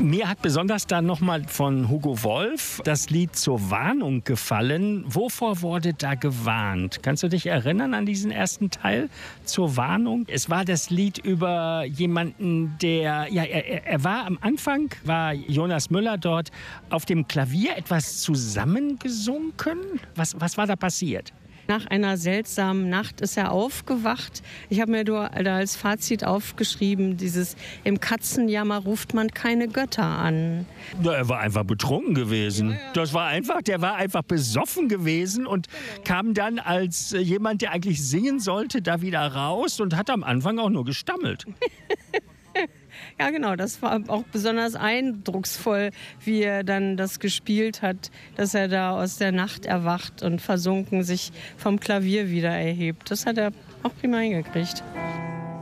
Mir hat besonders dann nochmal von Hugo Wolf das Lied Zur Warnung gefallen. Wovor wurde da gewarnt? Kannst du dich erinnern an diesen ersten Teil, Zur Warnung? Es war das Lied über jemanden, der, ja, er war am Anfang, war Jonas Müller dort auf dem Klavier etwas zusammengesunken. Was war da passiert? Nach einer seltsamen Nacht ist er aufgewacht. Ich habe mir da als Fazit aufgeschrieben, im Katzenjammer ruft man keine Götter an. Ja, er war einfach betrunken gewesen. Der war einfach besoffen gewesen und kam dann als jemand, der eigentlich singen sollte, da wieder raus und hat am Anfang auch nur gestammelt. Ja, genau, das war auch besonders eindrucksvoll, wie er dann das gespielt hat, dass er da aus der Nacht erwacht und versunken sich vom Klavier wieder erhebt. Das hat er auch prima hingekriegt.